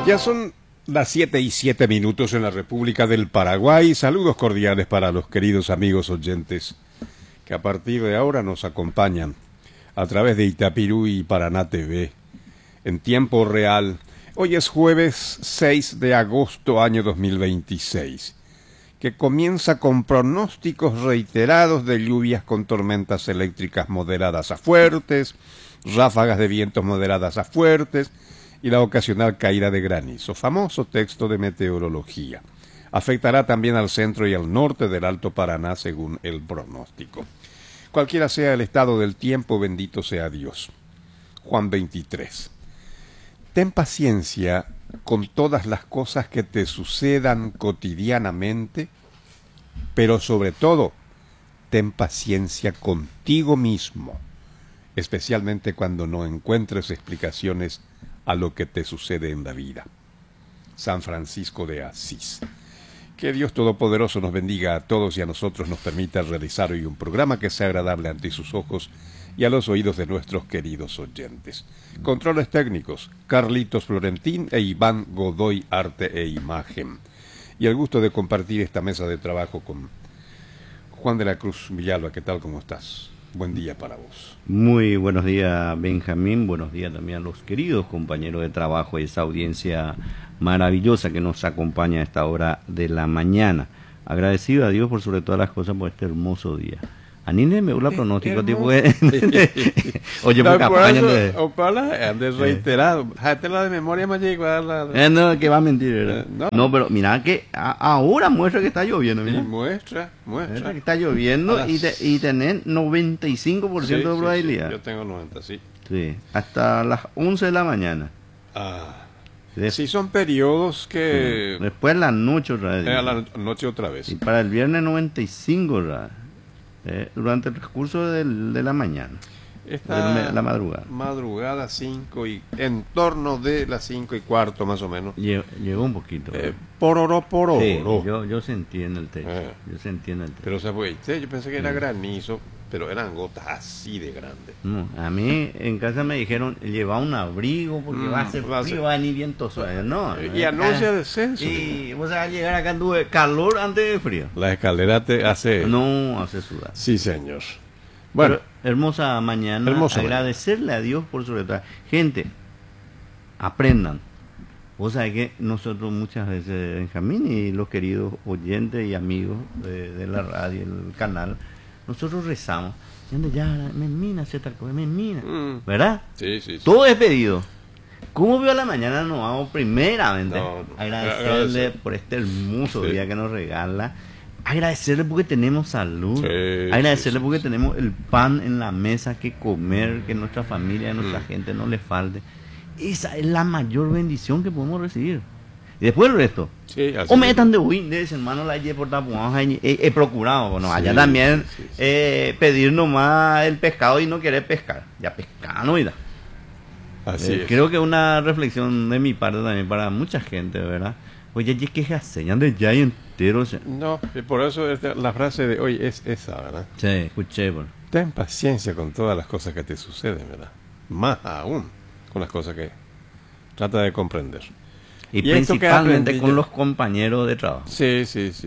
Ya son las 7:07 en la República del Paraguay. Saludos cordiales para los queridos amigos oyentes que a partir de ahora nos acompañan a través de Itapirú y Paraná TV en tiempo real. Hoy es jueves 6 de agosto año 2026, que comienza con pronósticos reiterados de lluvias con tormentas eléctricas moderadas a fuertes, ráfagas de vientos moderadas a fuertes y la ocasional caída de granizo, famoso texto de meteorología. Afectará también al centro y al norte del Alto Paraná según el pronóstico. Cualquiera sea el estado del tiempo, bendito sea Dios. Juan 23. Ten paciencia con todas las cosas que te sucedan cotidianamente, pero sobre todo, ten paciencia contigo mismo, especialmente cuando no encuentres explicaciones a lo que te sucede en la vida. San Francisco de Asís. Que Dios Todopoderoso nos bendiga a todos y a nosotros nos permita realizar hoy un programa que sea agradable ante sus ojos y a los oídos de nuestros queridos oyentes. Controles técnicos, Carlitos Florentín e Iván Godoy, arte e imagen. Y el gusto de compartir esta mesa de trabajo con Juan de la Cruz Villalba. ¿Qué tal? ¿Cómo estás? Buen día para vos. Muy buenos días, Benjamín. Buenos días también a los queridos compañeros de trabajo y esa audiencia maravillosa que nos acompaña a esta hora de la mañana. Agradecido a Dios por sobre todas las cosas por este hermoso día. Anine me la pronóstico tipo oye por campaña de opala de reiterado. Jate la de memoria me llegó a la no, que va a mentir, ¿verdad? No, pero mira que ahora muestra que está lloviendo, mira. Muestra que está lloviendo y tener 95% de probabilidad. Sí, yo tengo 90, sí. Sí, hasta las 11 de la mañana. Sí, son periodos que después la noche otra vez. A la noche otra vez. Y para el viernes 95, ¿verdad? Durante el transcurso de la mañana, la madrugada. Madrugada 5 y en torno de las 5:15 más o menos. Llegó un poquito. Pororo. Sí, yo sentí en el techo. Pero se fue. Yo pensé que era granizo, pero eran gotas así de grandes. No, a mí en casa me dijeron lleva un abrigo porque va a ser frío, va a venir viento suave. No, y anuncia descenso. Y vos vas a llegar acá anduve calor antes de frío. La escalera te hace... No, hace sudar. Sí, señor. Bueno. Pero, hermosa mañana. Agradecerle a Dios por sobre todo. Gente, aprendan. Vos sabés que nosotros muchas veces, Benjamín y los queridos oyentes y amigos de la radio, el canal, nosotros rezamos. Ya, me mina, se tal cosa, me mina. ¿Verdad? Sí. Todo es pedido. ¿Cómo veo a la mañana? Nos vamos primeramente agradecerle por este hermoso día que nos regala. Agradecerle porque tenemos salud. Agradecerle porque tenemos el pan en la mesa que comer, que nuestra familia, nuestra gente no le falte. Esa es la mayor bendición que podemos recibir. Y después el resto. O metan de Windows, hermano, la por he procurado. Bueno, allá también pedir nomás el pescado y no querer pescar. Ya pescar, no, creo que una reflexión de mi parte también para mucha gente, ¿verdad? Oye, que se enseñan de ya y entero. No, por eso la frase de hoy es esa, ¿verdad? Sí, escuché. Bueno. Ten paciencia con todas las cosas que te suceden, ¿verdad? Más aún con las cosas que trata de comprender. Y principalmente con los compañeros de trabajo. Sí.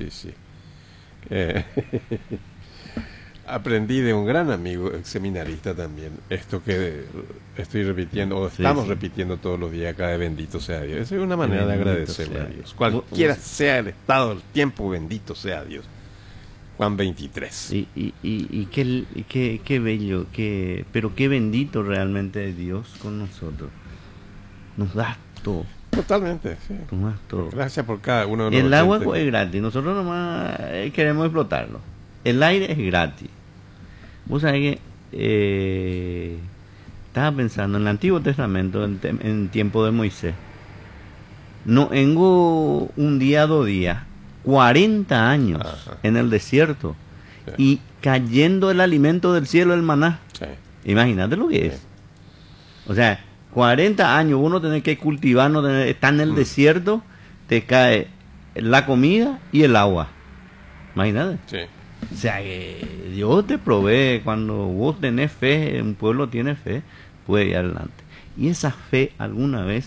Aprendí de un gran amigo seminarista también, esto que estoy repitiendo, o estamos repitiendo todos los días acá de bendito sea Dios. Esa es una manera de agradecerle a Dios. Cualquiera sea el estado del tiempo, bendito sea Dios. Juan 23. Y qué bello, pero qué bendito realmente es Dios con nosotros. Nos da todo. Totalmente, sí. Nos da todo. Gracias por cada uno de nosotros. El agua es gratis, nosotros nomás queremos explotarlo. El aire es gratis. Vos sabés que estaba pensando en el Antiguo Testamento, en tiempo de Moisés. No tengo un día, 2 días, 40 años en el desierto y cayendo el alimento del cielo, el maná. Imagínate lo que es. O sea, 40 años uno tiene que cultivar, está en el desierto, te cae la comida y el agua. Imagínate. O sea, que Dios te provee. Cuando vos tenés fe, un pueblo tiene fe, puede ir adelante. Y esa fe alguna vez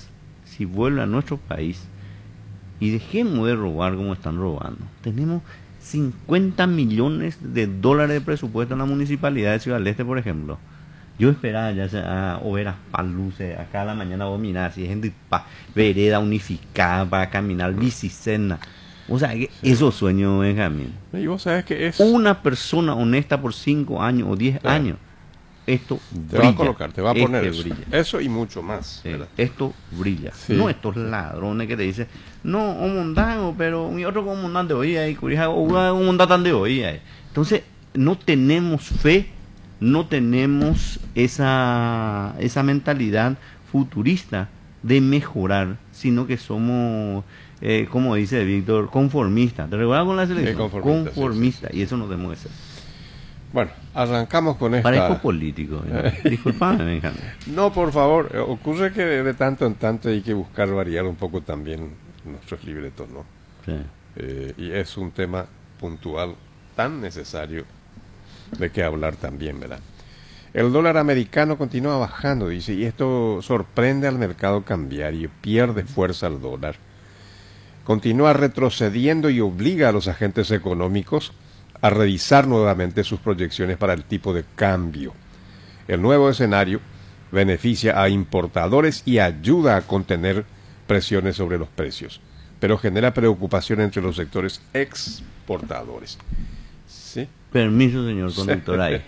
si vuelve a nuestro país y dejemos de robar como están robando. Tenemos 50 millones de dólares de presupuesto en la municipalidad de Ciudad del Este, por ejemplo. Yo esperaba ya sea Overas Paluce, acá a la mañana vos mirás, si hay gente vereda unificada para caminar, bicicenda. O sea, que esos sueños, Benjamín. Y vos sabés que es una persona honesta por 5 años o 10 años. Esto te brilla. Va a colocar, te va a poner eso. Brilla. Eso y mucho más. Sí, esto brilla. Sí. No estos ladrones que te dicen, no, un mondano, pero mi otro como un de hoy ahí, un mondán de hoy ahí. Entonces, no tenemos fe, no tenemos esa mentalidad futurista de mejorar, sino que somos, como dice Víctor, conformistas. ¿Te recuerdas con la selección? Conformista, sí. Y eso no debemos hacer. Bueno, arrancamos con esta... Parezco político. Disculpame, Benjamín. No, por favor. Ocurre que de tanto en tanto hay que buscar variar un poco también nuestros libretos, ¿no? Sí. Y es un tema puntual tan necesario de que hablar también, ¿verdad? El dólar americano continúa bajando, dice, y esto sorprende al mercado cambiario, pierde fuerza el dólar. Continúa retrocediendo y obliga a los agentes económicos a revisar nuevamente sus proyecciones para el tipo de cambio. El nuevo escenario beneficia a importadores y ayuda a contener presiones sobre los precios, pero genera preocupación entre los sectores exportadores. ¿Sí? Permiso, señor conductor, ahí.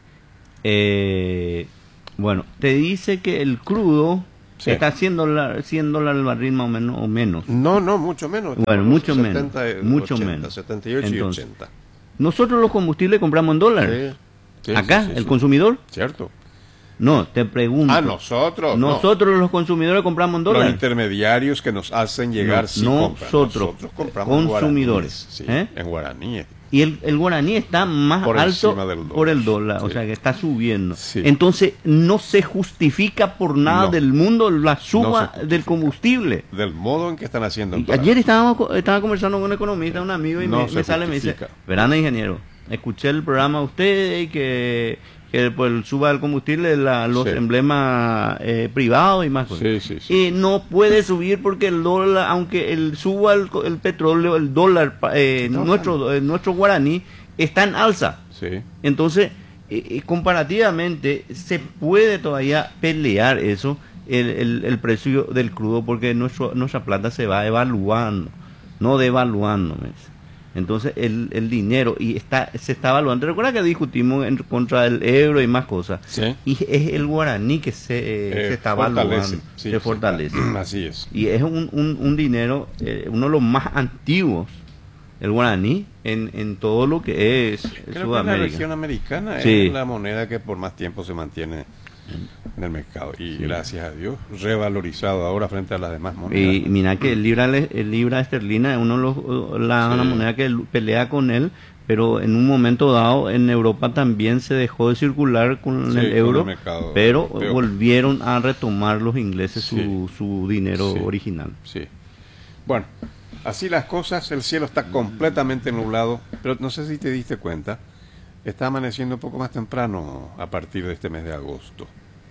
Bueno, te dice que el crudo está haciendo $100 el barril más o menos. No, mucho menos. Bueno, mucho 70, menos. Mucho 80, menos. 78 Entonces, y 80. Nosotros los combustibles compramos en dólares. Sí, acá, el consumidor. Cierto. No, te pregunto. Nosotros. Nosotros los consumidores compramos en dólares. Los intermediarios que nos hacen llegar nosotros compramos consumidores. En guaraníes. Y el guaraní está más alto por el dólar, o sea que está subiendo. Sí. Entonces no se justifica por nada del mundo la suba del combustible. Del modo en que están haciendo. Ayer estaba conversando con un economista, un amigo, y me sale y me dice, verán, ingeniero, escuché el programa de usted y que pues, suba el combustible, los emblemas privados y más cosas. Sí. Y no puede subir porque el dólar, aunque suba el petróleo, el dólar, nuestro guaraní, está en alza. Sí. Entonces, comparativamente, se puede todavía pelear eso, el precio del crudo, porque nuestra plata se va evaluando, no devaluando. Entonces el dinero se está evaluando. Recuerda que discutimos contra el euro y más cosas. Sí. Y es el guaraní que se está evaluando, se fortalece. Así es. Y es un dinero, uno de los más antiguos, el guaraní, en todo lo que es Creo Sudamérica. Que la región americana es la moneda que por más tiempo se mantiene en el mercado y gracias a Dios revalorizado ahora frente a las demás monedas. Y mira que el libra esterlina es una moneda que pelea con él, pero en un momento dado en Europa también se dejó de circular con el euro, pero volvieron a retomar los ingleses su dinero original. Sí. Bueno, así las cosas, el cielo está completamente nublado, pero no sé si te diste cuenta, está amaneciendo un poco más temprano a partir de este mes de agosto.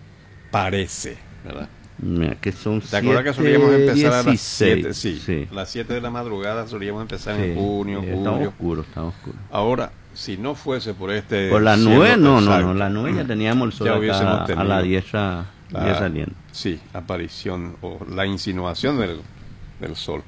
Parece, ¿verdad? Mira, que son ¿Te acuerdas que solíamos empezar 16, a las 7? Sí. A las 7 de la madrugada solíamos empezar en junio, julio. Está oscuro. Ahora, si no fuese por por las 9, no, las 9 ya teníamos el sol acá a la 10 saliendo. Sí, aparición o la insinuación del sol.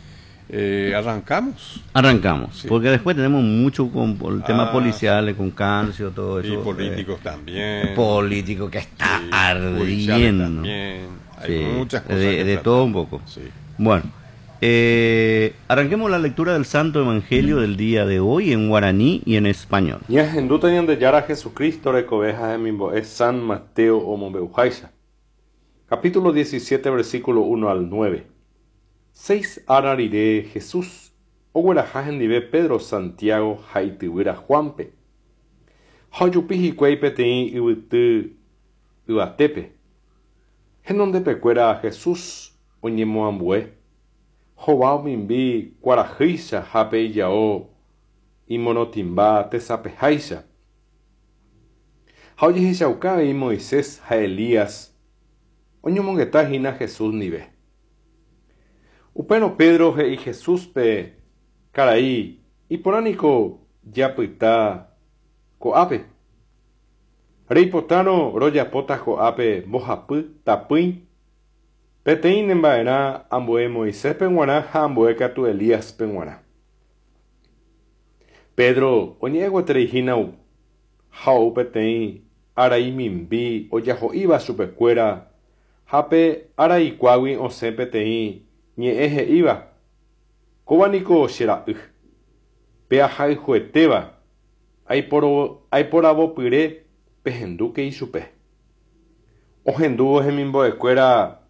Arrancamos, porque después tenemos mucho con el tema policial, con Cancio, todo eso. Y políticos también. Políticos que está ardiendo. También. Hay muchas cosas. De todo un poco. Sí. Bueno, arranquemos la lectura del Santo Evangelio del día de hoy en guaraní y en español. Ñahendu tenían de Yara Jesucristo recoveja de Mimbo es San Mateo o Mombeujaisa. Capítulo 17, versículo 1 al 9. 6 ararire Jesús, oguerajajen dive Pedro Santiago, haitiwira Juanpe. Hayupihi cueipetein ibutu uatepe. Genonde pecuera a Jesús, oñemoambue. Jobao mimbi, cuarajisa, jape yao, y monotimba tesapejaisa. Hauyejishauka y Moisés, a Elías, oñomongetajina Jesús nive. Upeno Pedro y Jesús pe caraí y poránico ya pita coape. Reipotano roya pota coape mojapu tapuin. Petein en baena ambue Moisés penguana ambue catu Elías penguana. Pedro oñego terejinau hau petein arai mimbi oyaho iba supecuera hape arai cuawi o se petein ñe eje iba Kobanico shera pea jai jueteba hay porabo pire pejenduque y supe ojenduo hemimbo de cuera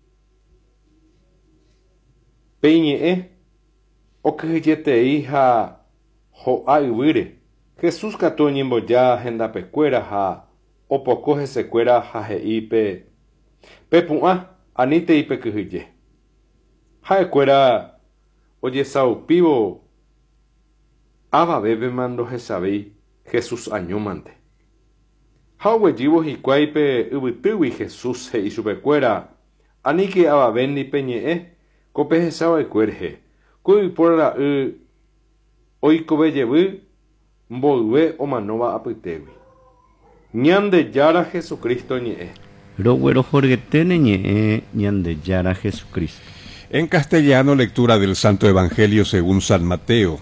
peñe o que yete hija jo aibire Jesús catoñimbo ya agenda pecuera ja o poco se cuera ja ipe pepua anite ipe que ja cuera Oye, sao pivo, ava bebe mando Jesabei, Jesús añumante. Hawe jivo y cuaipe ubituwi Jesús he y subecuera, aniki ava bendi peñe cope Jesao y cuerje, cuy por la hoy cobe llevu, mbolwe o manova apitewi. Ñande yara Jesucristo ñe. Rowero Jorge tene ñande yara Jesucristo. En castellano, lectura del Santo Evangelio según San Mateo,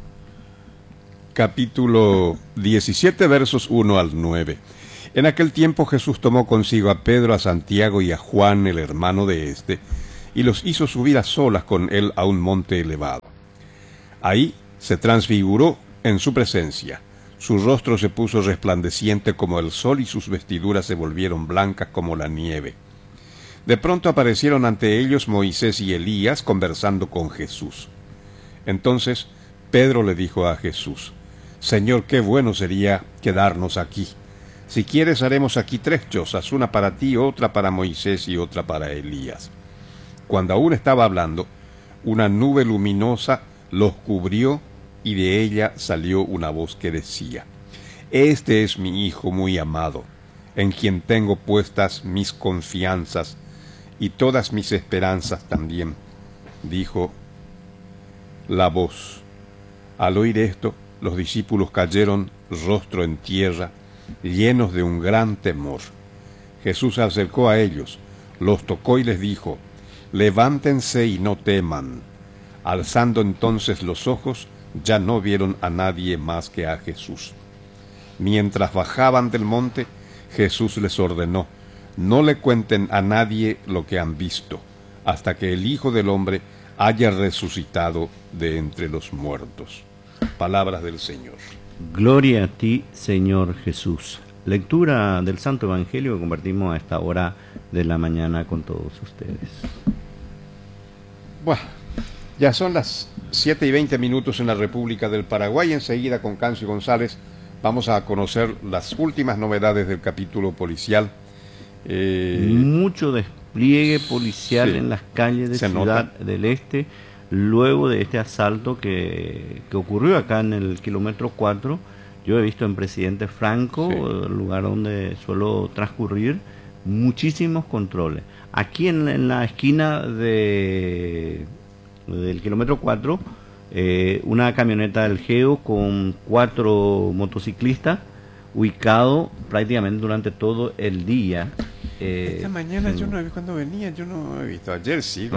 capítulo 17, versos 1 al 9. En aquel tiempo Jesús tomó consigo a Pedro, a Santiago y a Juan, el hermano de éste, y los hizo subir a solas con él a un monte elevado. Ahí se transfiguró en su presencia. Su rostro se puso resplandeciente como el sol y sus vestiduras se volvieron blancas como la nieve. De pronto aparecieron ante ellos Moisés y Elías conversando con Jesús. Entonces Pedro le dijo a Jesús: Señor, qué bueno sería quedarnos aquí. Si quieres haremos aquí 3 chozas, una para ti, otra para Moisés y otra para Elías. Cuando aún estaba hablando, una nube luminosa los cubrió y de ella salió una voz que decía: Este es mi Hijo muy amado, en quien tengo puestas mis confianzas y todas mis esperanzas también, dijo la voz. Al oír esto, los discípulos cayeron rostro en tierra, llenos de un gran temor. Jesús se acercó a ellos, los tocó y les dijo: Levántense y no teman. Alzando entonces los ojos, ya no vieron a nadie más que a Jesús. Mientras bajaban del monte, Jesús les ordenó: No le cuenten a nadie lo que han visto, hasta que el Hijo del Hombre haya resucitado de entre los muertos. Palabras del Señor. Gloria a ti, Señor Jesús. Lectura del Santo Evangelio que compartimos a esta hora de la mañana con todos ustedes. Bueno, ya son las 7:20 en la República del Paraguay. Enseguida con Cancio González vamos a conocer las últimas novedades del capítulo policial. Mucho despliegue policial en las calles de Ciudad del Este, luego de este asalto que ocurrió acá en el kilómetro 4. Yo he visto en Presidente Franco, el lugar donde suelo transcurrir, muchísimos controles. Aquí en la esquina del kilómetro 4, una camioneta del GEO con 4 motociclistas ubicado prácticamente durante todo el día. Esta mañana yo no vi cuando venía, yo no he visto. Ayer sí.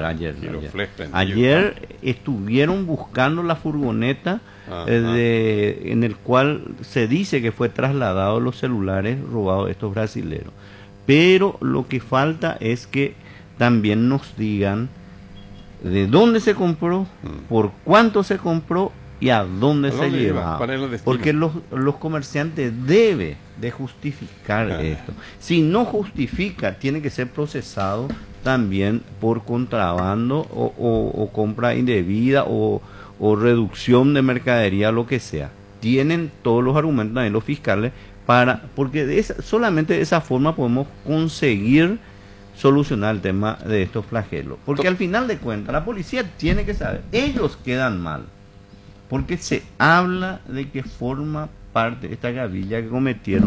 Ayer estuvieron buscando la furgoneta en el cual se dice que fue trasladado los celulares robados de estos brasileros. Pero lo que falta es que también nos digan de dónde se compró, por cuánto se compró y a dónde se lleva, porque los comerciantes deben de justificar esto. Si no justifica, tiene que ser procesado también por contrabando o compra indebida o reducción de mercadería, lo que sea. Tienen todos los argumentos también los fiscales porque solamente de esa forma podemos conseguir solucionar el tema de estos flagelos, porque al final de cuentas la policía tiene que saber, ellos quedan mal porque se habla de que forma parte de esta gavilla que cometieron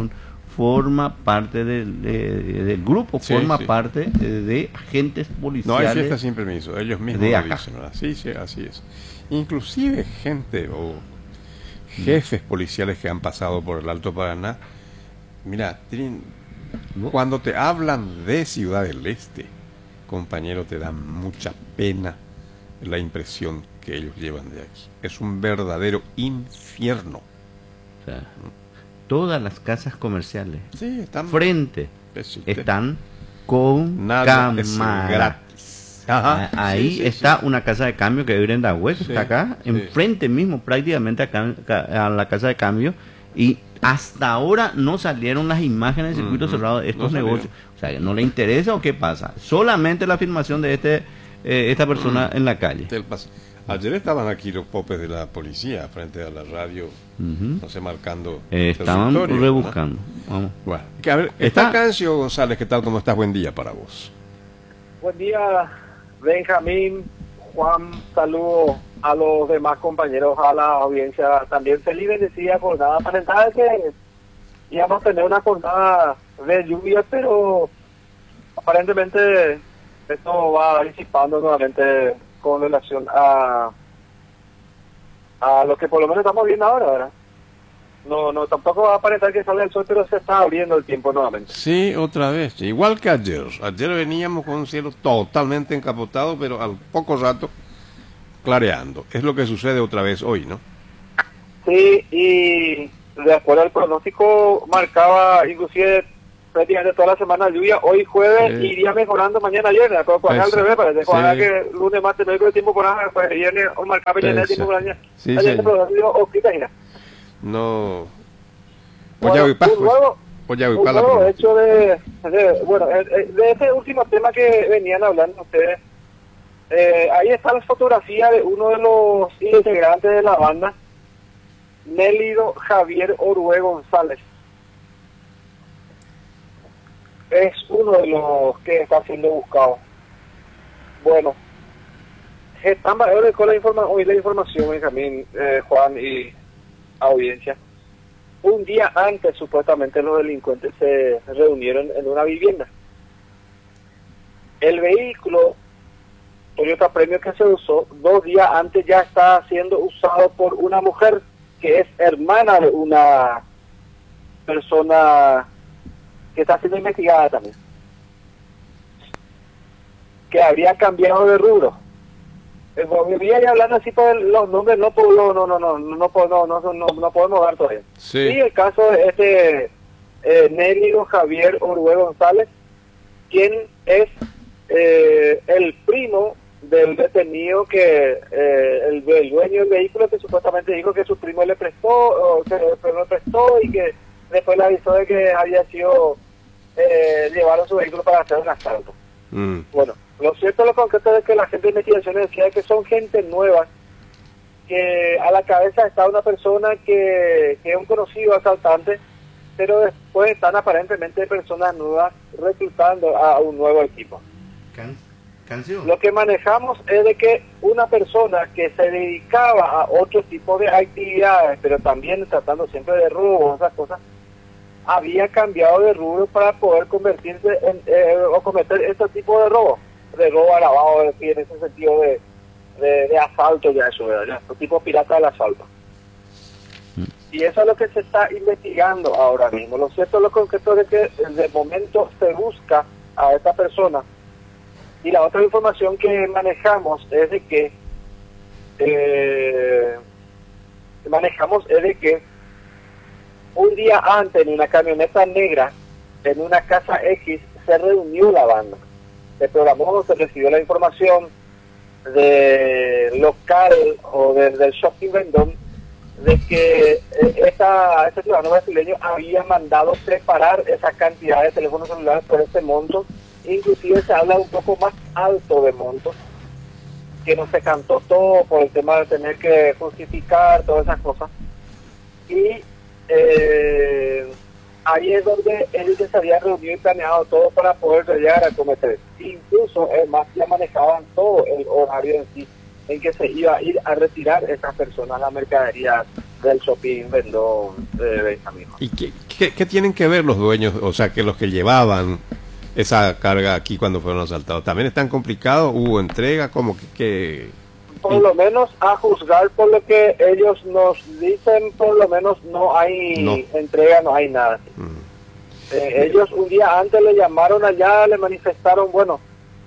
forma parte del grupo, forma parte de agentes policiales. No hay fiesta sin permiso, ellos mismos lo dicen, ¿verdad? Sí, así es. Inclusive gente o jefes policiales que han pasado por el Alto Paraná, mira, cuando te hablan de Ciudad del Este, compañero, te da mucha pena la impresión que ellos llevan de aquí. Es un verdadero infierno. O sea, todas las casas comerciales están frente están con cámara. Ahí está una casa de cambio que vive en la web, está acá, enfrente mismo, prácticamente acá a la casa de cambio, y hasta ahora no salieron las imágenes del circuito cerrado de estos negocios. O sea, ¿no le interesa o qué pasa? Solamente la afirmación de esta persona en la calle. Ayer estaban aquí los popes de la policía frente a la radio, no sé, marcando. Estaban rebuscando. ¿No? Vamos. Bueno, a ver, está Cancio González, ¿qué tal? ¿Cómo estás? Buen día para vos. Buen día, Benjamín, Juan, saludo a los demás compañeros, a la audiencia. También feliz bendecida jornada. Aparentaba que íbamos a tener una jornada de lluvia, pero aparentemente esto va disipando nuevamente con relación a lo que por lo menos estamos viendo ahora, ¿verdad? No, tampoco va a aparentar que salga el sol, pero se está abriendo el tiempo nuevamente. Sí, otra vez, igual que ayer. Ayer veníamos con un cielo totalmente encapotado, pero al poco rato clareando. Es lo que sucede otra vez hoy, ¿no? Sí, y de acuerdo al pronóstico marcaba inclusive prácticamente toda la semana lluvia. Hoy jueves iría mejorando, mañana viernes, pero pues al revés, parece que lunes, martes, miércoles tiempo por nada, pues viernes o marcaba el tiempo por año. No. Bueno, un nuevo hecho de ese último tema que venían hablando ustedes. Ahí está la fotografía de uno de los integrantes de la banda, Nélido Javier Orue González. Es uno de los que está siendo buscado. Bueno, hoy la información, Benjamín, Juan y audiencia. Un día antes, supuestamente, los delincuentes se reunieron en una vivienda. El vehículo Toyota Premio que se usó 2 días antes ya está siendo usado por una mujer que es hermana de una persona que está siendo investigada también, que habría cambiado de rubro. Voy hablando así por los nombres, no podemos dar todavía. Sí. Y el caso de Nélido Javier Orue González, quien es el primo del detenido que el dueño del vehículo, que supuestamente dijo que su primo le prestó y que después le avisó de que había sido llevaron su vehículo para hacer un asalto. Bueno, lo cierto, lo concreto es que la gente de investigaciones decía que son gente nueva, que a la cabeza está una persona que es un conocido asaltante, pero después están aparentemente personas nuevas reclutando a un nuevo equipo. Lo que manejamos es de que una persona que se dedicaba a otro tipo de actividades, pero también tratando siempre de robo, esas cosas, había cambiado de rubro para poder convertirse o cometer este tipo de robo agravado, en ese sentido de asalto, ya eso, ¿verdad? Tipo pirata del asalto. Y eso es lo que se está investigando ahora mismo. Lo cierto, lo concreto es que de momento se busca a esta persona. Y la otra información que manejamos es de que un día antes, en una camioneta negra, en una casa X, se reunió la banda. Se programó, se recibió la información del local o del shopping vendón de que este ciudadano brasileño había mandado preparar esa cantidad de teléfonos celulares por ese monto. Inclusive se habla un poco más alto de montos, que no se cantó todo por el tema de tener que justificar todas esas cosas. Y ahí es donde él se había reunido y planeado todo para poder llegar a cometer. Incluso, es más, ya manejaban todo el horario en sí, en que se iba a ir a retirar esas personas la mercadería del shopping Vendó de Benjamín. ¿Y qué tienen que ver los dueños, o sea, que los que llevaban esa carga aquí cuando fueron asaltados? ¿También están complicados? ¿Hubo entrega? ¿Cómo que...? Por lo menos a juzgar por lo que ellos nos dicen, por lo menos no hay entrega, no hay nada. Ellos un día antes le llamaron allá, le manifestaron, bueno,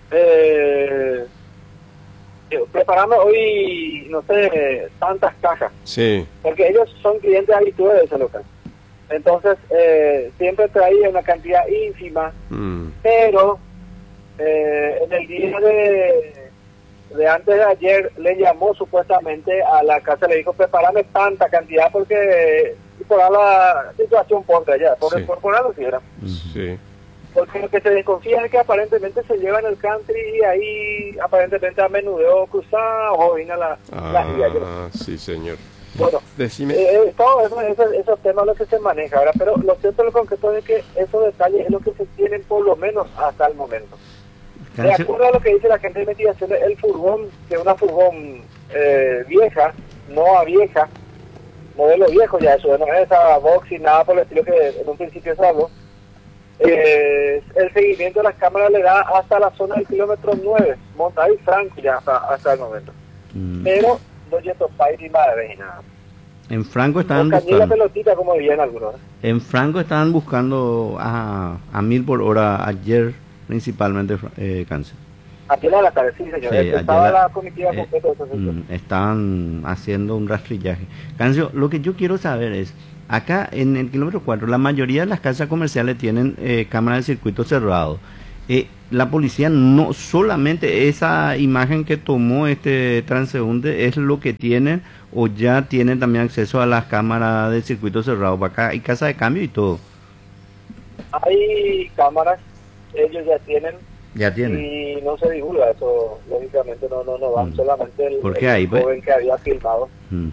preparando hoy, no sé, tantas cajas. Sí. Porque ellos son clientes habituales de ese local. Entonces, siempre traía una cantidad ínfima, pero en el día de antes de ayer le llamó supuestamente a la casa, le dijo, prepárame tanta cantidad porque por la situación por allá, por algo si era. Sí. Porque lo que se desconfía es que aparentemente se llevan el country y ahí aparentemente a menudeo cruzado o viene la sí, señor. Bueno, decime. Todos esos temas lo que se maneja ahora, pero lo cierto, lo concreto es que esos detalles es lo que se tienen por lo menos hasta el momento. De acuerdo a lo que dice la gente de investigación, el furgón, que es una furgón vieja, no a vieja, modelo viejo ya, eso no es esa box y nada por el estilo que en un principio se habló, el seguimiento de las cámaras le da hasta la zona del kilómetro 9, Montaí Franco ya hasta el momento. Pero no yeto país ni madre nada. En Franco estaban buscando pelotita, como dirían algunos. En Franco estaban buscando a 1000 por hora ayer, principalmente cáncer. Ayer a la tarde, sí, señor. Sí, estaba la comitiva completa. Estaban haciendo un rastrillaje. Cancio, lo que yo quiero saber es, acá en el kilómetro 4, la mayoría de las casas comerciales tienen cámaras de circuito cerrado. La policía no solamente esa imagen que tomó este transeúnte es lo que tienen, o ya tienen también acceso a las cámaras de circuito cerrado. Para acá hay casa de cambio y todo. Hay cámaras, ellos ya tienen. Y no se divulga eso, lógicamente no van solamente el joven que había filmado.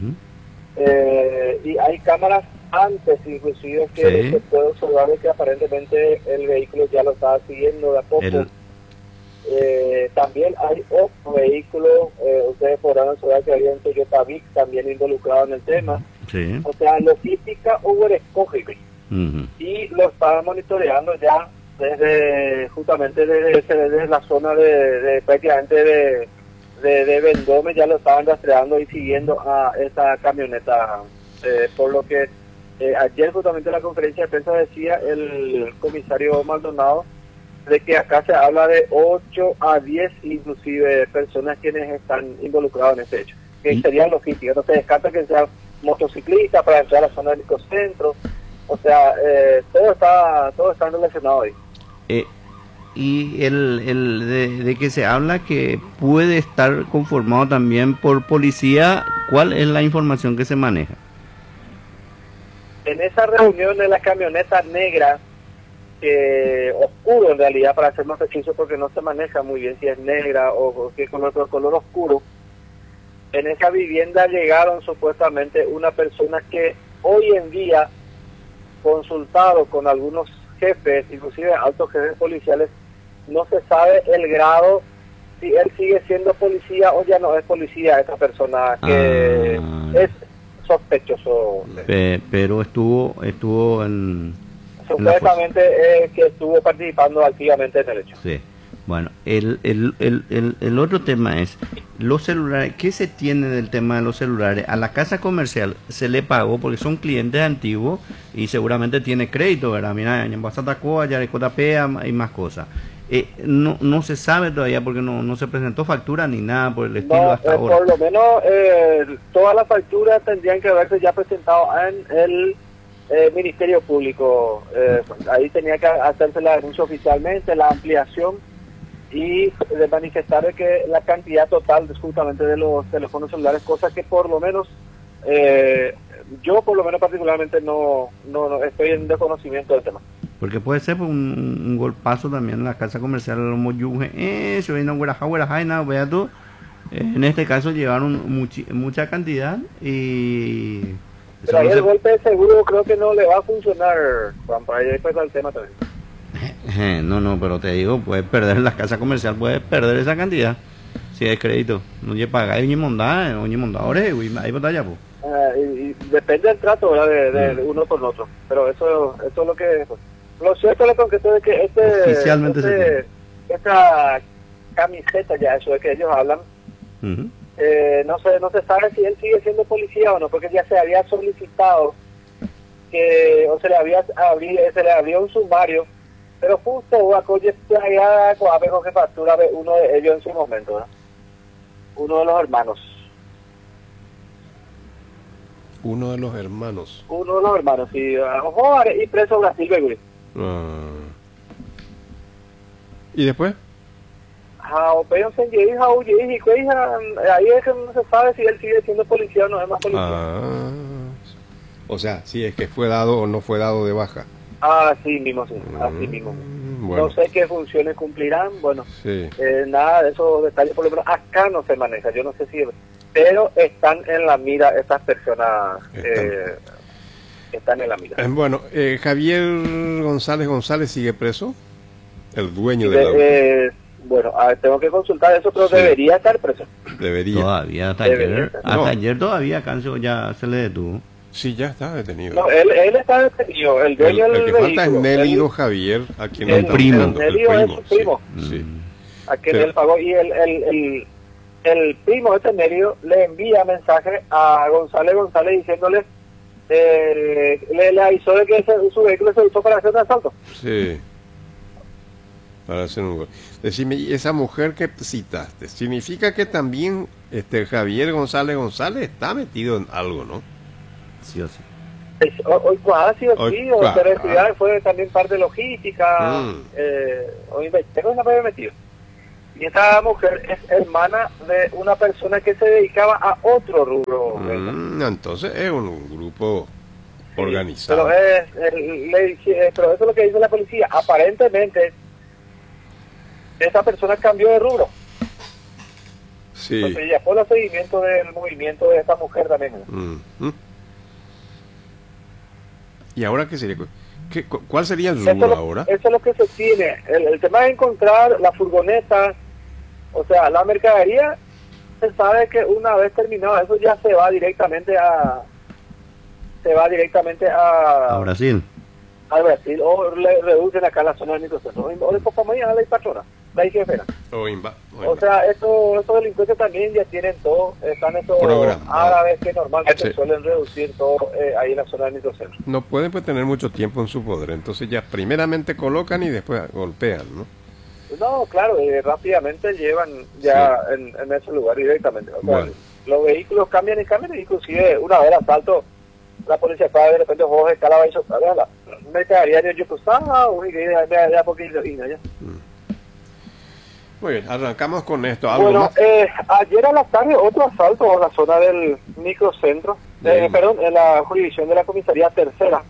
Y hay cámaras antes inclusive que se puede observar que aparentemente el vehículo ya lo estaba siguiendo de a poco. También hay otro vehículo, ustedes podrán observar que había un Toyota Vic también involucrado en el tema. O sea, logística Uber escoge y lo estaban monitoreando ya justamente desde la zona de prácticamente de Vendome, ya lo estaban rastreando y siguiendo a esa camioneta, por lo que ayer justamente en la conferencia de prensa decía el comisario Maldonado de que acá se habla de 8 a 10 inclusive personas quienes están involucrados en este hecho, que serían logísticas. No se descarta que sean motociclistas para entrar a la zona del ecocentro, o sea, todo está relacionado ahí. Y de que se habla que puede estar conformado también por policía, ¿cuál es la información que se maneja? En esa reunión de la camioneta negra, oscuro en realidad, para ser más preciso, porque no se maneja muy bien si es negra o qué color oscuro, en esa vivienda llegaron supuestamente una persona que hoy en día, consultado con algunos jefes, inclusive altos jefes policiales, no se sabe el grado, si él sigue siendo policía o ya no es policía, esa persona que es sospechoso. Pero estuvo en... Supuestamente que estuvo participando activamente en el hecho. Sí. Bueno, el otro tema es los celulares. ¿Qué se tiene del tema de los celulares? A la casa comercial se le pagó porque son clientes antiguos y seguramente tiene crédito, ¿verdad? Mira, en Basatacoa, Yarecotapea y más cosas. No se sabe todavía porque no se presentó factura ni nada por el estilo hasta ahora. Por lo menos todas las facturas tendrían que haberse ya presentado en el Ministerio Público. Ahí tenía que hacerse la denuncia oficialmente, la ampliación y de manifestar que la cantidad total justamente de los teléfonos celulares, cosa que por lo menos yo por lo menos particularmente no estoy en desconocimiento del tema. Porque puede ser un golpazo también en la casa comercial de los Moyunge. En este caso llevaron mucha cantidad y... Pero ahí el golpe de seguro creo que no le va a funcionar, Juan, para ir después al tema también. No, pero te digo, puedes perder la casa comercial, puedes perder esa cantidad si hay crédito. No llegas a pagar, oye, mondadores, ahí batalla, pues. y depende del trato, ¿verdad? De uno con otro, pero eso es lo que... Lo cierto es lo concreto de que Oficialmente esta camiseta ya, eso de que ellos hablan, Uh-huh. no se sabe si él sigue siendo policía o no, porque ya se había solicitado que, o se le abrió un sumario, pero justo a Coye Playa, con jefatura de uno de ellos en su momento, ¿verdad? Uno de los hermanos. Uno de los hermanos. Uno de los hermanos, sí. Ojo, y preso Brasil, güey. ¿Y después? Ahí es que no se sabe si él sigue siendo policía o no es más policía. O sea, si es que fue dado o no fue dado de baja. Así mismo, sí, así mismo. Bueno. No sé qué funciones cumplirán, bueno, Sí. Nada de esos detalles, por lo menos acá no se maneja, yo no sé si... Pero están en la mira, estas personas están en la mira. Bueno, Javier González sigue preso, el dueño de la... Bueno, tengo que consultar eso, pero debería estar preso. Debería. Todavía, hasta ayer todavía Cancio ya se le detuvo. Sí, ya está detenido. No, él está detenido, el dueño el del que vehículo. falta es Nélido Javier, a quien el primo. Nélido es su primo. Sí. A quien él pagó, y el primo de este Nélido le envía mensaje a González diciéndole, le avisó de que su vehículo se usó para hacer un asalto. Sí. Para hacer un gol. Decime, ¿y esa mujer que citaste, significa que también Javier González está metido en algo, no? Sí o sí. Hoy cuasi, sí, o Teresa fue también parte de logística, hoy tengo una vez metido. Y esa mujer es hermana de una persona que se dedicaba a otro rubro. Entonces es un grupo organizado. Pero eso es lo que dice la policía. Aparentemente, esa persona cambió de rubro. Sí. Entonces ya fue el seguimiento del movimiento de esta mujer también. ¿Y ahora qué sería? ¿Cuál sería el rubro ahora? Eso es lo que se tiene. El tema es encontrar la furgoneta, o sea, la mercadería. Se sabe que una vez terminado eso ya se va directamente a Brasil. Al Brasil, o le reducen acá la zona del microcentro, o de poco mañana la patrona, la jefera. O sea, estos delincuentes también ya tienen todo, están estos árabes que normalmente suelen reducir todo ahí en la zona del microcentro. No pueden tener mucho tiempo en su poder, entonces ya primeramente colocan y después golpean, ¿no? No, claro, rápidamente llevan ya en ese lugar directamente. O sea, los vehículos cambian, inclusive una vez el asalto, la policía sabe de repente Jorge Calaba y la mercadería de Yokusama o ya poquito y ya. Muy bien, arrancamos con esto. Bueno, ayer a la tarde otro asalto en la zona del microcentro, en la jurisdicción de la comisaría tercera,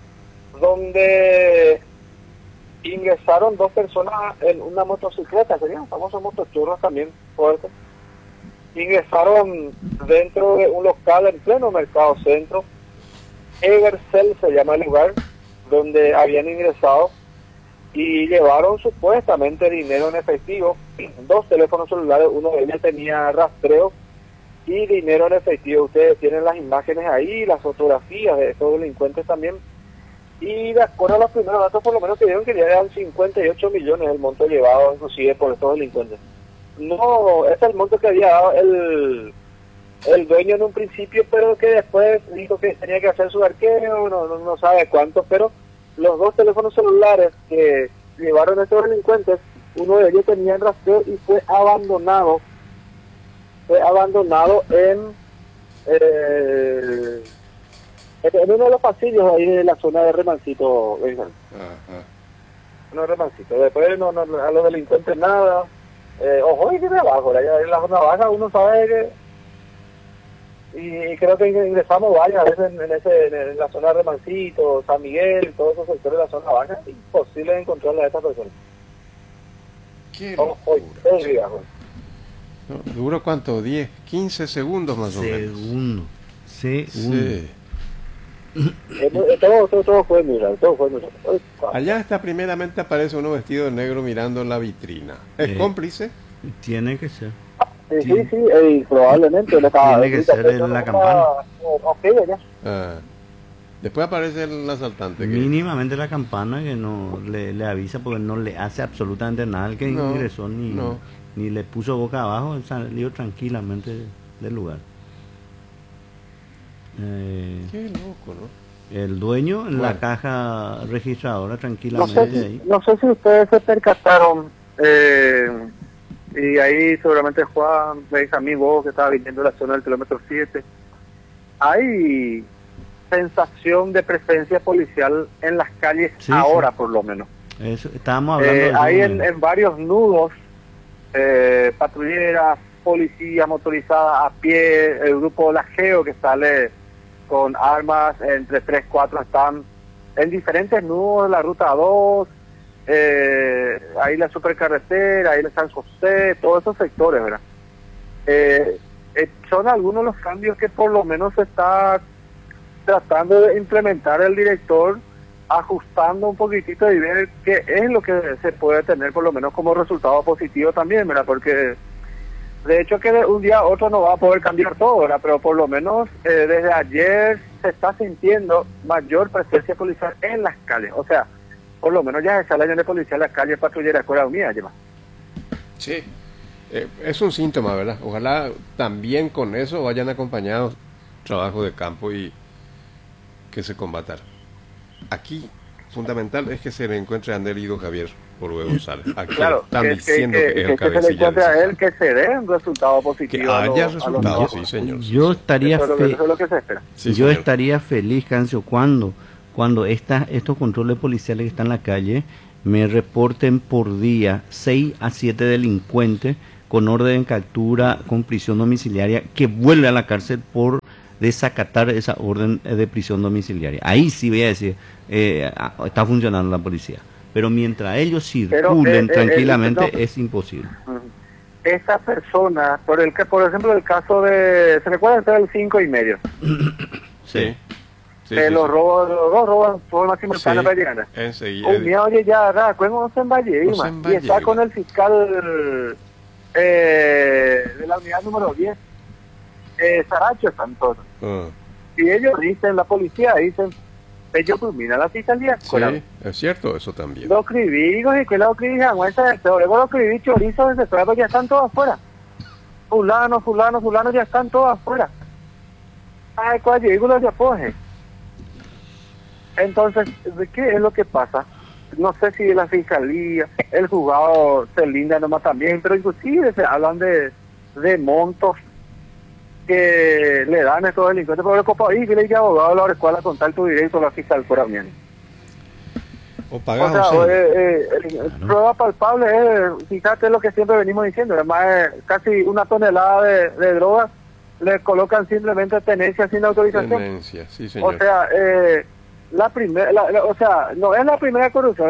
donde ingresaron dos personas en una motocicleta, serían famosos motochurros también, fuertes. Ingresaron dentro de un local en pleno mercado centro. Evercell se llama el lugar donde habían ingresado y llevaron supuestamente dinero en efectivo, 2 teléfonos celulares, uno de ellos tenía rastreo y dinero en efectivo. Ustedes tienen las imágenes ahí, las fotografías de estos delincuentes también, y de acuerdo a los primeros datos por lo menos que dieron que ya eran 58 millones el monto llevado inclusive por estos delincuentes. No, es el monto que había dado el dueño en un principio, pero que después dijo que tenía que hacer su arqueo, no sabe cuánto, pero los 2 teléfonos celulares que llevaron a estos delincuentes, uno de ellos tenía en rastreo y fue abandonado en uno de los pasillos ahí de la zona de Remancito, no Remancito. Después a los delincuentes nada, ojo, y que de abajo, en la zona baja uno sabe que... Y creo que ingresamos varias veces en la zona de Remancito, San Miguel, todos esos sectores de la zona baja, imposible encontrarla a estas personas. ¿Qué locura? ¿Duró cuánto? 10, 15 segundos más o menos. Segundo. Todo fue mirar, Allá está primeramente aparece uno vestido de negro mirando en la vitrina. ¿Es cómplice? Tiene que ser. Sí, probablemente. Tiene que ser en la campana. Después aparece el asaltante. Mínimamente la campana que no le avisa, porque no le hace absolutamente nada al que ingresó, ni le puso boca abajo, salió tranquilamente del lugar. Qué loco, ¿no? El dueño en la caja registradora tranquilamente. No sé si ustedes se percataron, y ahí seguramente Juan me dice a mí, vos que estaba viniendo de la zona del kilómetro 7, hay sensación de presencia policial en las calles ahora, por lo menos. Eso, estábamos hablando hay en varios nudos, patrulleras, policía motorizada a pie, el grupo La Geo que sale con armas, entre 3, 4 están en diferentes nudos de la ruta 2, ahí la supercarretera, ahí la San José, todos esos sectores, ¿verdad? Son algunos de los cambios que por lo menos se está tratando de implementar el director, ajustando un poquitito y ver qué es lo que se puede tener por lo menos como resultado positivo también, ¿verdad? Porque de hecho que de un día a otro no va a poder cambiar todo, ¿verdad? Pero por lo menos desde ayer se está sintiendo mayor presencia policial en las calles. O sea, por lo menos ya se sale de policía en las calles, patrullera, escuela unida, lleva. Sí, es un síntoma, ¿verdad? Ojalá también con eso vayan acompañados trabajo de campo y que se combatan. Aquí, fundamental es que se le encuentre a Ander Ido Javier Orue González. Aquí claro, están diciendo que es el cabecilla. Que se le encuentre a él, que se dé un resultado positivo. Que haya resultados, sí, señor. Yo estaría eso es lo que se espera. Sí, yo estaría feliz, Cancio, cuando estos controles policiales que están en la calle me reporten por día 6 a 7 delincuentes con orden de captura, con prisión domiciliaria, que vuelve a la cárcel por desacatar esa orden de prisión domiciliaria. Ahí sí voy a decir, está funcionando la policía. Pero mientras ellos circulen tranquilamente, es imposible. Esa persona, por ejemplo, el caso de, ¿se recuerda el 5,5? Sí. Los robos por máximo para llegar. Oye, ya, ¿cómo se Valle? Y está con el fiscal de la unidad número 10. Saracho están todos. Y ellos dicen, la policía dicen, ellos culminan la fiscalía. Sí, es cierto, eso también. Los cribigos y que los cribigos, luego los cribigos chorizos de ese ya están todos afuera. Fulano, ya están todos afuera. Ay, cuál los de apoye. Entonces, ¿qué es lo que pasa? No sé si la fiscalía, el juzgado se linda nomás también, pero inclusive se hablan de montos que le dan a estos delincuentes por el copa y que le diga abogado a la escuela con tal tu directo a la fiscal fuera bien. O pagamos. Prueba palpable es, fíjate lo que siempre venimos diciendo, además casi 1 tonelada de drogas le colocan simplemente tenencia sin autorización. Tenencia, sí, señor. O sea, o sea, no es la primera corrupción.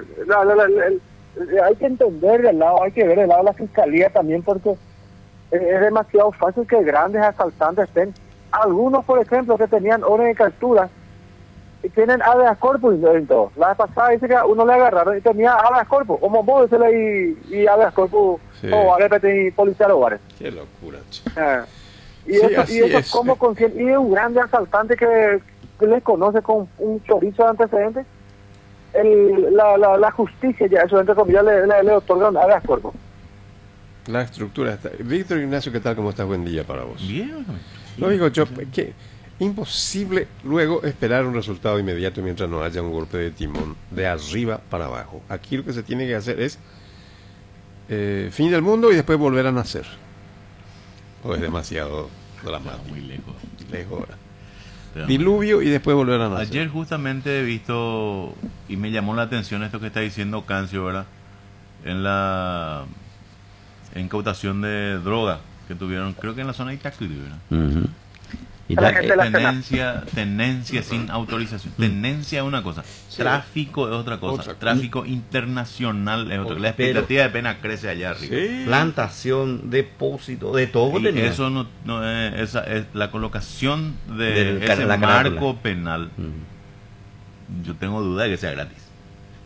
Hay que entender del lado, hay que ver del lado de la fiscalía también, porque es demasiado fácil que grandes asaltantes estén. Algunos, por ejemplo, que tenían orden de captura y tienen habeas corpus en todo. La vez pasada dice que a uno le agarraron y tenía habeas corpus, o mombo y habeas corpus, o ABPT y policial hogares. Qué locura, y eso como consciente, y es un grande asaltante que les conoce con un chorizo de antecedentes, la justicia ya, eso entre comillas, le otorgan habeas corpus. La estructura está. Víctor Ignacio, ¿qué tal? ¿Cómo estás? Buen día para vos. Bien. Lo digo yo, que imposible luego esperar un resultado inmediato mientras no haya un golpe de timón de arriba para abajo. Aquí lo que se tiene que hacer es fin del mundo y después volver a nacer. O es demasiado dramático. Muy lejos. Lejos. Diluvio y después volver a nacer. Ayer justamente he visto y me llamó la atención esto que está diciendo Cancio, ¿verdad? En la incautación de droga que tuvieron, creo que en la zona de Itacuri, ¿verdad? Y tenencia sin autorización. Tenencia es una cosa, tráfico es otra cosa, tráfico internacional es otra. La expectativa de pena crece allá arriba. Sí. Plantación, depósito, de todo. Y eso no es, esa es la colocación de ese marco penal. Yo tengo duda de que sea gratis.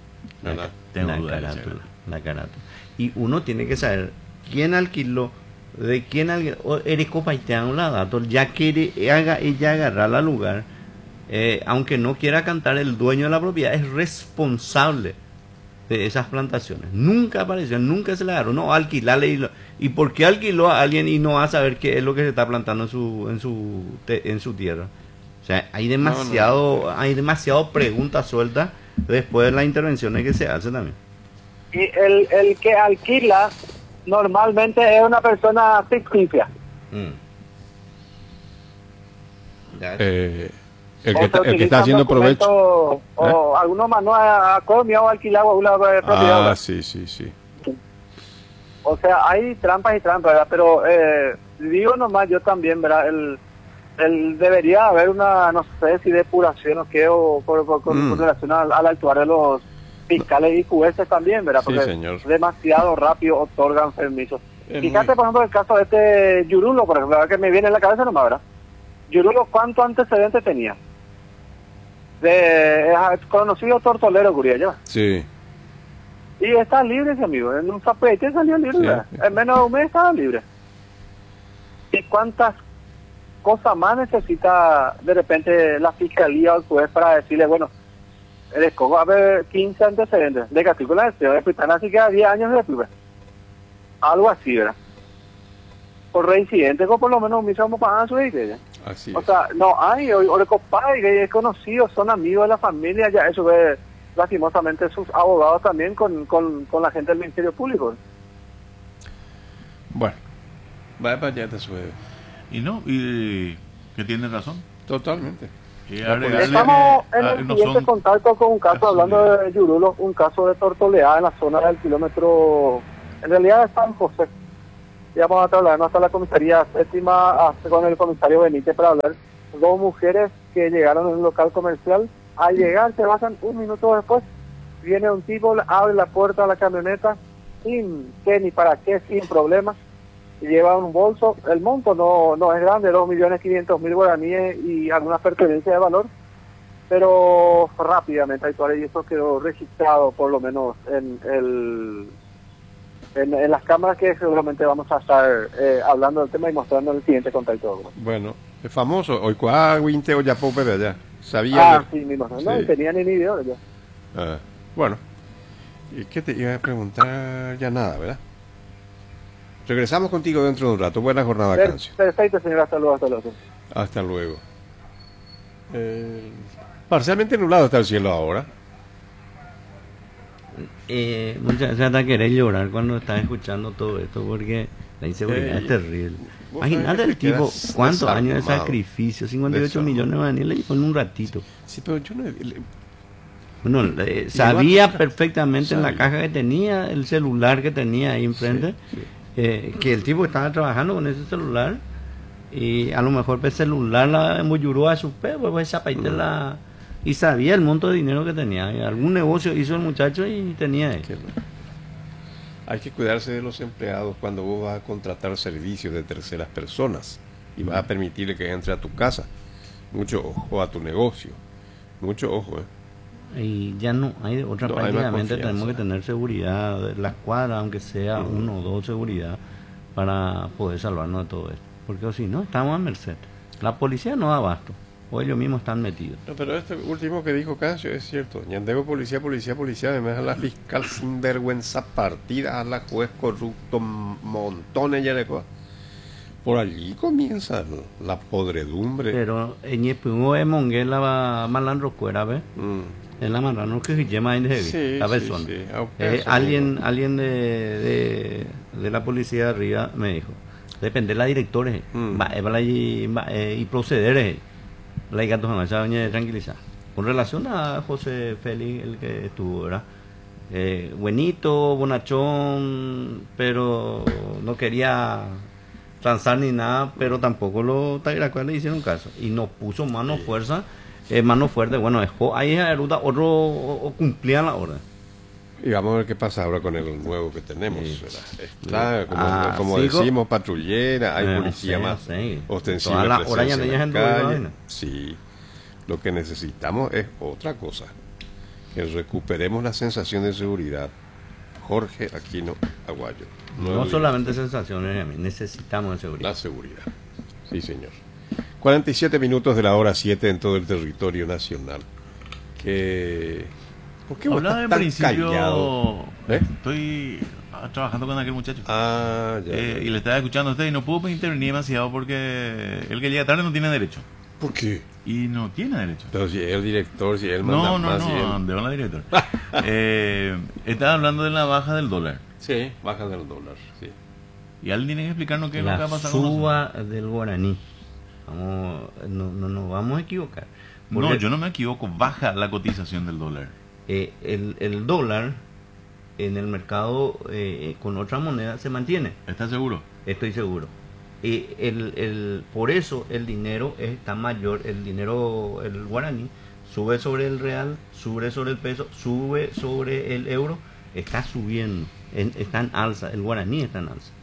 Tengo duda de que sea gratis. La carátula. Y uno tiene que saber quién alquiló, de quién alguien, o eres copaiteando la datos, ya que ella agarrar la lugar, aunque no quiera cantar, el dueño de la propiedad es responsable de esas plantaciones. Nunca apareció, nunca se le agarró, no, alquilarle y por qué alquiló a alguien y no va a saber qué es lo que se está plantando en su tierra. O sea, hay demasiado preguntas sueltas después de las intervenciones que se hacen también. Y el que alquila normalmente es una persona ficticia. El que está haciendo provecho. O algunos más no ha comido o alquilado una propiedad. Ah, sí. O sea, hay trampas y trampas, ¿verdad? Pero digo nomás yo también, ¿verdad? El debería haber una, no sé si depuración o qué, o con relación al actuar de los fiscales y jueces también, ¿verdad? Porque señor. Demasiado rápido otorgan permisos. Fíjate, por ejemplo, el caso de este Yurulo, por ejemplo, que me viene en la cabeza nomás, ¿verdad? Yurulo, ¿cuánto antecedentes tenía? Es conocido tortolero, Guriello. Sí. Y está libre ese amigo, en un zapete salió libre, ¿verdad? En menos de un mes estaba libre. ¿Y cuántas cosas más necesita de repente la fiscalía o el juez para decirle, bueno, el escogo va a haber 15 antecedentes de castigo de hospital, así que a 10 años de después? Algo así, ¿verdad? Por reincidente, con por lo menos un mismo para su iglesia. Así o sea, no hay, o el compadre es conocido, son amigos de la familia, ya eso ve lastimosamente sus abogados también con la gente del Ministerio Público. Bueno, vaya para allá te suele. Y que tiene razón. Totalmente. Estamos en el siguiente contacto con un caso, hablando de Yurulo, un caso de tortoleada en la zona del kilómetro, en realidad de San José. Y vamos a trasladarnos hasta la comisaría séptima, con el comisario Benítez, para hablar. Dos mujeres que llegaron en un local comercial, al llegar se bajan un minuto después, viene un tipo, abre la puerta de la camioneta, sin qué ni para qué, sin problemas, y lleva un bolso. El monto no es grande, 2.500.000 guaraníes y algunas pertenencias de valor, pero rápidamente y eso quedó registrado por lo menos en las cámaras, que seguramente vamos a estar hablando del tema y mostrando en el siguiente contacto. Bueno, es famoso, hoy cuaguinte o ya pope de allá. Sabía. Sí, mismo, no, sí. Tenía ni video de allá. Bueno, ¿y qué te iba a preguntar? Ya nada, ¿verdad? Regresamos contigo dentro de un rato. Buena jornada, Cancio. Perfecto, señor. Hasta luego. Hasta luego. Parcialmente nublado está el cielo ahora. Muchas veces querer llorar cuando estás escuchando todo esto, porque la inseguridad es terrible. Imagínate el tipo, cuántos años de sacrificio, 58 millones de guaraníes le llevó en un ratito. Sí, pero yo no... Bueno, sabía perfectamente en la caja que tenía, el celular que tenía ahí enfrente, que el tipo estaba trabajando con ese celular, y a lo mejor el celular la embolluró a su perro, pues esa paitela, y sabía el monto de dinero que tenía. Y algún negocio hizo el muchacho y tenía él. Hay que cuidarse de los empleados cuando vos vas a contratar servicios de terceras personas y vas a permitirle que entre a tu casa. Mucho ojo a tu negocio. Mucho ojo, Y ya no hay otra, prácticamente tenemos que tener seguridad de las cuadras, aunque sea uno o dos seguridad, para poder salvarnos de todo esto. Porque si no, estamos a merced. La policía no da abasto, o ellos mismos están metidos. No, pero esto último que dijo Cancio es cierto. Ñandego policía, me deja la fiscal sinvergüenza partida, a la juez corrupto, montones ya de cosas. Por allí comienza la podredumbre. Pero en Yepungo es monguela malandro cuera, ¿ves? Es la malandro que se llama la persona. Alguien de la policía de arriba me dijo, depende de la directores y procederes. La gato jamás se va a tranquilizar. Con relación a José Félix, el que estuvo, ¿verdad? Buenito, bonachón, pero no quería transar ni nada, pero tampoco los Tairacuas le hicieron caso. Y nos puso mano fuerte, bueno, dejó ahí a Ruta, otro cumplía la orden. Y vamos a ver qué pasa ahora con el nuevo que tenemos. Está, como decimos, patrullera, hay policía más ostensible. Toda la hora ya en calle. Sí, lo que necesitamos es otra cosa, que recuperemos la sensación de seguridad Jorge Aquino Aguayo. No solamente sensaciones, necesitamos seguridad. La seguridad. Sí, señor. 47 minutos de la hora 7 en todo el territorio nacional. ¿Por qué vos Hablaba estás en tan principio, callado? estoy trabajando con aquel muchacho. Ya. Y le estaba escuchando a usted y no pudo intervenir demasiado porque el que llega tarde no tiene derecho. ¿Por qué? Y no tiene derecho. Pero si es el director, si él manda más. No, de la director. Estaba hablando de la baja del dólar. Sí, baja del dólar, sí. Y alguien tiene que explicarnos qué es lo que va a pasar con la suba del guaraní. No nos vamos a equivocar. No, yo no me equivoco, baja la cotización del dólar. El dólar en el mercado con otra moneda se mantiene. ¿Estás seguro? Estoy seguro. Por eso el dinero está mayor, el guaraní sube sobre el real, sube sobre el peso, sube sobre el euro, está subiendo, está en alza, el guaraní está en alza.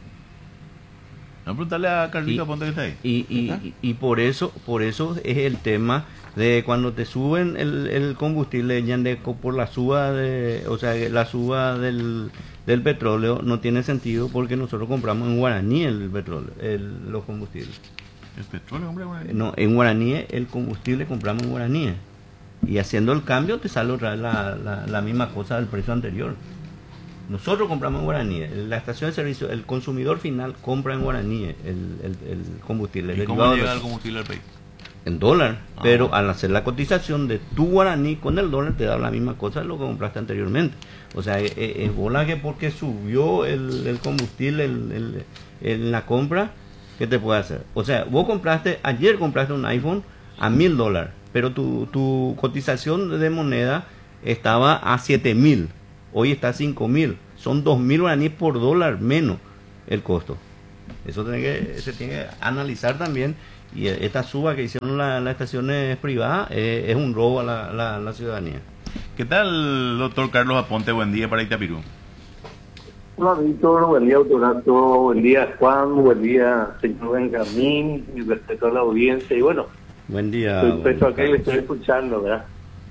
No, preguntarle a Carlito Ponte que está ahí. Y por eso es el tema de cuando te suben el combustible, por la suba la suba del petróleo no tiene sentido porque nosotros compramos en guaraní el petróleo, los combustibles. ¿El petróleo, hombre, guaraní? No, en guaraní el combustible compramos en guaraní. Y haciendo el cambio te sale otra vez la misma cosa del precio anterior. Nosotros compramos en guaraní, la estación de servicio, el consumidor final compra en guaraní el combustible. ¿Y cómo llega el combustible al país? En dólar, pero al hacer la cotización de tu guaraní con el dólar te da la misma cosa de lo que compraste anteriormente. O sea, es bola que porque subió el combustible en la compra, ¿qué te puede hacer? O sea, ayer compraste un iPhone a $1,000, pero tu cotización de moneda estaba a 7,000, hoy está a 5,000, son 2,000 guaraníes por dólar menos el costo. Eso se tiene que analizar también. Y esta suba que hicieron las estaciones privadas es un robo a la ciudadanía. ¿Qué tal, doctor Carlos Aponte? Buen día para Itapirú. Hola, Víctor. Buen día, autorato. Buen día, Juan. Buen día, señor Benjamín. Y respeto a la audiencia. Y bueno, buen día. Respecto a que le estoy escuchando, ¿verdad?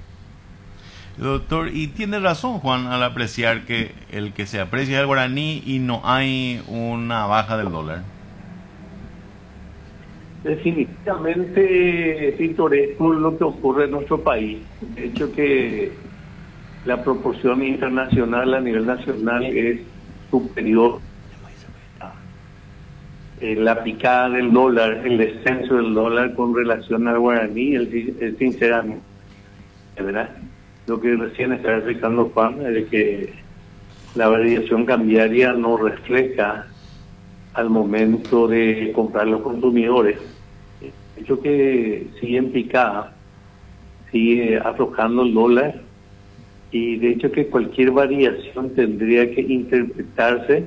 Doctor, y tiene razón, Juan, al apreciar que el que se aprecia es el guaraní y no hay una baja del dólar. Definitivamente es pintoresco lo que ocurre en nuestro país. De hecho que la proporción internacional a nivel nacional es superior. La picada del dólar, el descenso del dólar con relación al guaraní, sinceramente, ¿verdad? Lo que recién estaba explicando Juan es que la variación cambiaria no refleja al momento de comprar los consumidores. De hecho que sigue en picada, sigue aflojando el dólar, y de hecho que cualquier variación tendría que interpretarse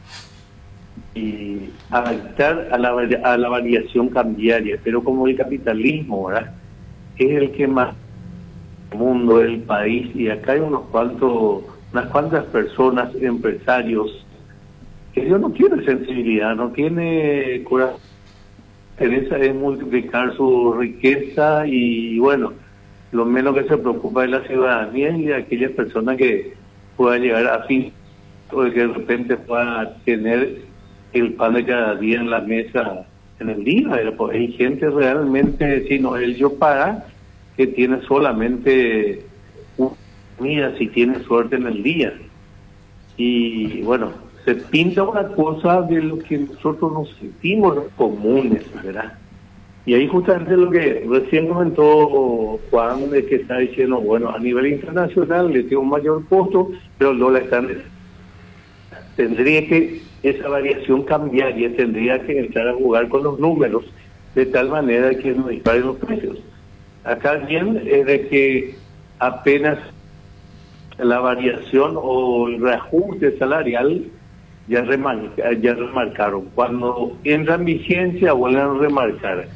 y adaptar a la variación cambiaria, pero como el capitalismo, ¿verdad?, es el que más el mundo, el país, y acá hay unas cuantas personas, empresarios, que ellos no tienen sensibilidad, no tiene corazón, interesa es multiplicar su riqueza, y bueno, lo menos que se preocupa de la ciudadanía y de aquellas personas que puedan llegar a fin, o de que de repente puedan tener el pan de cada día en la mesa en el día. Pues hay gente realmente, si no el yo paga, que tiene solamente una comida si tiene suerte en el día. Y bueno, se pinta una cosa de lo que nosotros nos sentimos los comunes, ¿verdad? Y ahí justamente lo que recién comentó Juan, de que está diciendo, bueno, a nivel internacional le tiene un mayor costo, pero el dólar está tendría que, esa variación cambiaria tendría que entrar a jugar con los números, de tal manera que no disparen los precios. Acá bien es de que apenas la variación o el reajuste salarial ya remarcaron. Cuando entra en vigencia vuelven a remarcar.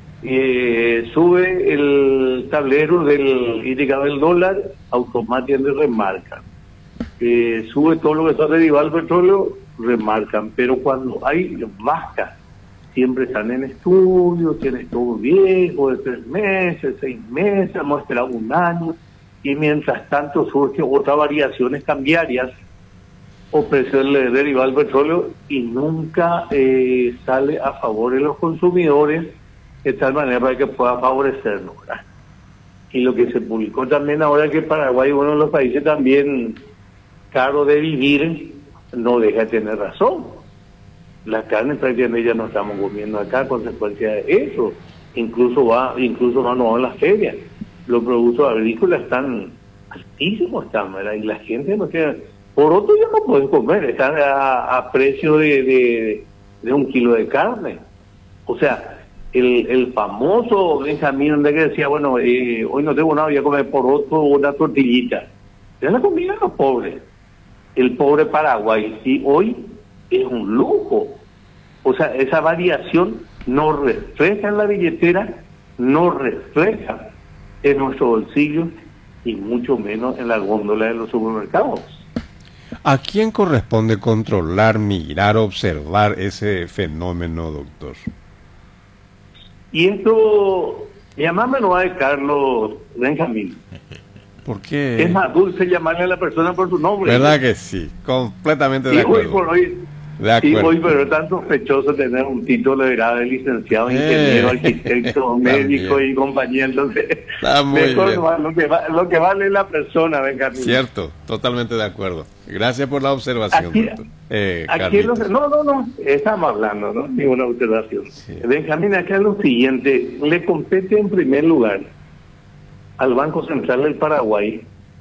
Sube el tablero del indicador del dólar, automáticamente remarcan. Sube todo lo que está derivado del petróleo, remarcan. Pero cuando hay baja, siempre están en estudio, tienen estudio viejo de 3 meses, 6 meses, hemos esperado un año, y mientras tanto surgen otras variaciones cambiarias o presión derivada del petróleo y nunca sale a favor de los consumidores de tal manera para que pueda favorecernos, ¿verdad? Y lo que se publicó también ahora es que Paraguay es uno de los países también caro de vivir, no deja de tener razón. La carne prácticamente ya no estamos comiendo acá a consecuencia de eso. Incluso no vamos a las ferias. Los productos agrícolas están altísimos, ¿verdad? Y la gente no tiene... Por otro ya no pueden comer, están a precio de 1 kilo de carne. O sea, el famoso Benjamín que decía, bueno, hoy no tengo nada, voy a comer por otro una tortillita. Es la comida de los pobres. El pobre Paraguay, y hoy es un lujo. O sea, esa variación no refleja en la billetera, no refleja en nuestro bolsillo y mucho menos en la góndola de los supermercados. ¿A quién corresponde controlar, mirar, observar ese fenómeno, doctor? Y esto, llamarme no va de Carlos Benjamín. ¿Por qué? Es más dulce llamarle a la persona por su nombre. ¿Verdad que sí? Completamente de acuerdo. Hoy por hoy, sí, hoy, pero es tan sospechoso tener un título de grado de licenciado, ingeniero, arquitecto, médico y compañía. Entonces, mejor lo que vale es la persona, Benjamín. Cierto, totalmente de acuerdo. Gracias por la observación. Aquí no, estamos hablando, ¿no? Ninguna observación. Sí. Benjamín, acá es lo siguiente, le compete en primer lugar al Banco Central del Paraguay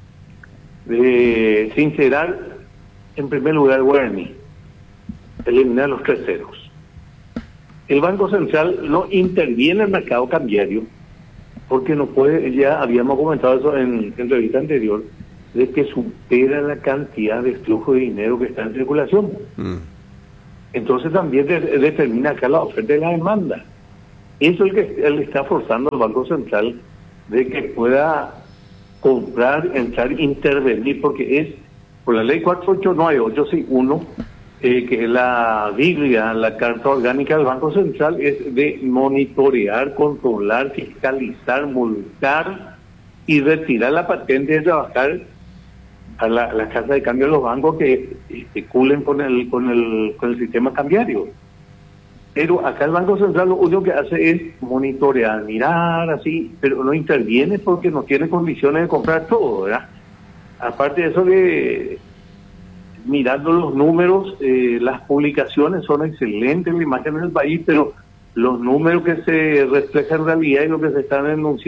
de sincerar en primer lugar el guaraní, eliminar los 3 ceros. El Banco Central no interviene en el mercado cambiario porque no puede, ya habíamos comentado eso en entrevista anterior, de que supera la cantidad de flujo de dinero que está en circulación. Entonces también determina acá la oferta y la demanda. Eso es el que él está forzando al Banco Central de que pueda comprar, entrar, intervenir, porque es por la ley 489-861, que es la Biblia, la Carta Orgánica del Banco Central, es de monitorear, controlar, fiscalizar, multar y retirar la patente de trabajar a la casa de cambio de los bancos que especulen con el sistema cambiario. Pero acá el Banco Central lo único que hace es monitorear, mirar así, pero no interviene porque no tiene condiciones de comprar todo, ¿verdad? Aparte de eso, mirando los números, las publicaciones son excelentes, la imagen del país, pero los números que se reflejan en realidad y lo que se están denunciando